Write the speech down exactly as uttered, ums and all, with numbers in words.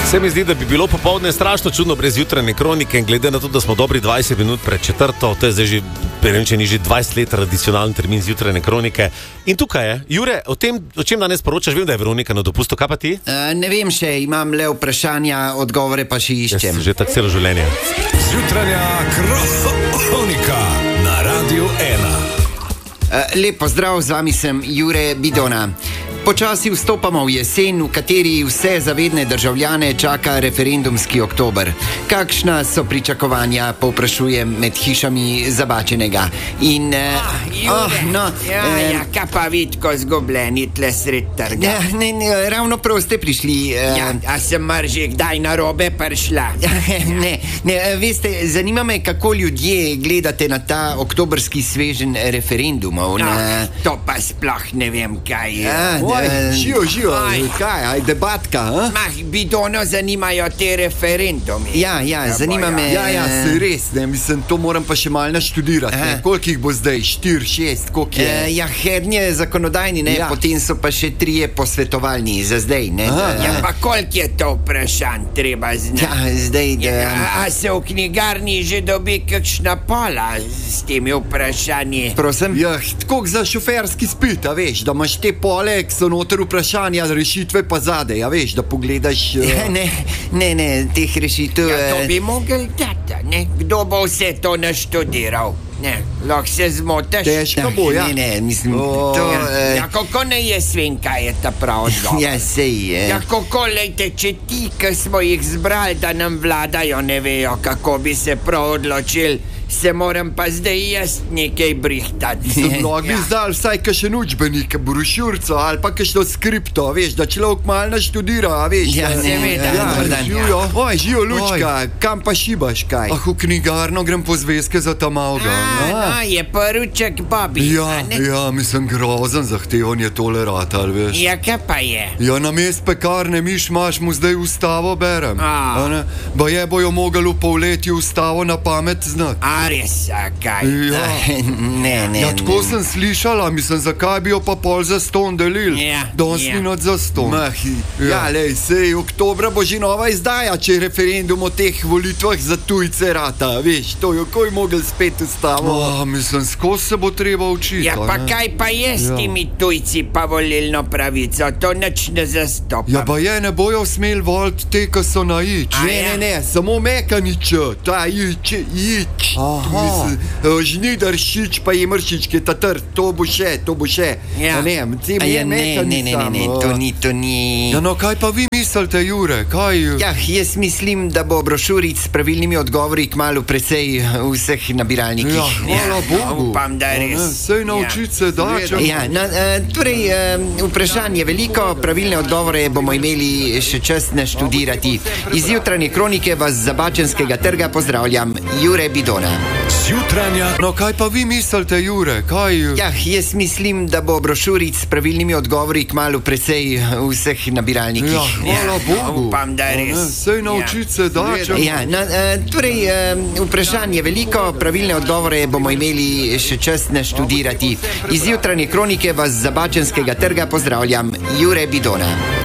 Se mi zdi, da bi bilo popoldne strašno čudno brez jutranje kronike in glede na to, da smo dobri dvajset minut pred četrto, to je zdaj že, prevem, če ni že dvajset let tradicionalni termin z jutranje kronike. In tukaj je. Jure, o tem, o čem danes poročaš? Vem, da je Veronika na dopustu, kaj pa ti? Uh, ne vem še, imam le vprašanja, odgovore pa še iščem. Jaz že tako celo življenje. Jutranja kronika na Radiu ena. Uh, lep pozdrav, z vami sem Jure Bidona. Počasi vstopamo v jesen, v kateri vse zavedne državljane čaka referendumski oktober. Kakšna so pričakovanja, povprašujem med hišami Zabačenega. In, uh, ah, Jure, oh, no, ja, uh, ja, kaj pa vidko zgubljeni tle sred trga? Ja, ne, ne, ravno prav ste prišli. Uh, ja, a sem marže kdaj na robe prišla? ne, ne, veste, zanima me, kako ljudje gledate na ta oktobrski svežen referendumov. No, na... To pa sploh ne vem, kaj je. Ja, Oj, živo, živo, kaj, aj debatka, ha? Mah, Bidono zanimajo te referendumi. Ja, ja, zanima me... Ja, ja, se res, ne, mislim, to moram pa še malo naštudirati, ne, koliko jih bo zdaj, štir, šest, koliko je? E, ja, hedn je zakonodajni, ne, ja. Potem so pa še trije posvetovalni, za zdaj, ne. Aha, ja, pa koliko je to vprašanj treba znati? Ja, zdaj, da... Ja, a se v knjigarni že dobi kakšna pola s temi vprašanji? Prosim? Ja, tako za šoferski spit, a veš, da imaš te pole, so noter vprašanja, rešitve pa zadej, a veš, da pogledaš... Uh... Ja, ne, ne, ne, teh rešitev... Ja, to bi mogel dati, ne? Kdo bo vse to naštudiral? Ne, lahko se zmotaš. Težko bo, ja. Ne, ne, mislim, oh, to... Ja, Uh... ja, kako ne je svin, kaj je ta prav odgovor? Ja, sej je. Ja, kako, lejte, če ti, ki smo jih zbrali, da nam vladajo, ne vejo, kako bi se prav odločili, se moram pa zdaj jaz nekaj brihtati. So mnogi ja. Zdali vsaj kakšen učbenik, brošurco ali pa kakšno skripto, veš, da človek malo naštudira, a veš. Ja, da, seveda. Ja, ja, živijo. Oj, živijo, Lučka, Oj. Kam pa šibaš, kaj? Ah, v knjigarno grem po zvezke za ta malga. A, no, je poruček Bobby. Ja, ja, mislim, grozen zahtevan je tole ratal, veš. Ja, kaj pa je? Ja, na mest pekarne miš maš mu zdaj ustavo berem. A. A ne? Ba je bojo mogli v polletju ustavo na pamet znati. A res, a kaj? Ja. Ne, ne, Ja, tako ne. sem slišala, mislim, zakaj bi jo pa pol za ston delil. Ja, Danes ja. minut za ston. Mahi. Ja, lej, sej, oktobra bo že nova izdaja, če je referendum o teh volitvah za tujce rata, veš, to jo koj mogel spet ustavo. Oh, mislim, skozi se bo treba učiti. Ja, pa ne? kaj pa je s Ja. temi tujci pa volilno pravico? To nič ne zastopa. Ja, pa je, ne bojo smeli voliti te, ki so na ič. A Ne, ja? ne, ne, samo mekanič, ta ič, ič. Aha. Mislim, žnidar šič, pa imršič, ki je ta trd, to bo še, to bo še. Ja. A ne, te A ja, je ne, ne, ne, ne, ne, to ni, to ni... Ja, no, kaj pa vi mislite, Jure, kaj? Ja, jaz mislim, da bo brošuric s pravilnimi odgovori kmalu precej v vseh nabiralnikih. Ja, hvala Bogu. upam, da je res. Sej naučiti se da, če... Ja, no, uh, torej, uh, vprašanje veliko, pravilne odgovore bomo imeli še čas naštudirati. Iz jutranje kronike vas z Zabačenskega trga pozdravljam, Jure Bidona. Jutranja No, kaj pa vi mislite, Jure, kaj? Ja, jaz mislim, da bo brošuric s pravilnimi odgovori kmalu precej v vseh nabiralnikih. Ja, hvala Bogu. upam, da je res. Sej naučiti se da, če... Ja, no, uh, torej, uh, vprašanje veliko, pravilne odgovore bomo imeli še čas naštudirati. Iz jutranje kronike vas z Zabačenskega trga pozdravljam, Jure Bidona.